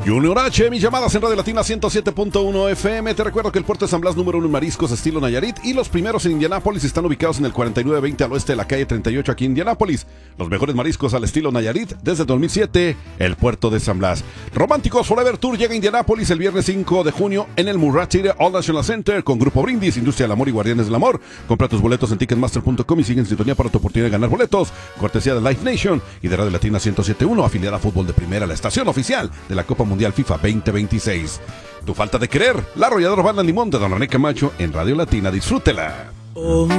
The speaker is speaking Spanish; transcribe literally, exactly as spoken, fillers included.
Junior H, mis llamadas en Radio Latina ciento siete punto uno F M. Te recuerdo que el puerto de San Blas número uno en mariscos estilo Nayarit y los primeros en Indianápolis están ubicados en el cuarenta y nueve veinte al oeste de la calle treinta y ocho aquí en Indianápolis. Los mejores mariscos al estilo Nayarit desde dos mil siete, el puerto de San Blas. Románticos Forever Tour llega a Indianápolis el viernes cinco de junio en el Murat City All National Center con Grupo Brindis, Industria del Amor y Guardianes del Amor. Compra tus boletos en ticketmaster punto com y sigue en sintonía para tu oportunidad de ganar boletos. Cortesía de Live Nation y de Radio Latina ciento siete punto uno, afiliada a Fútbol de Primera, la estación oficial de la Copa Mundial FIFA veinte veintiséis. Tu falta de querer, la arrolladora Banda Limón de Don René Camacho en Radio Latina. Disfrútela.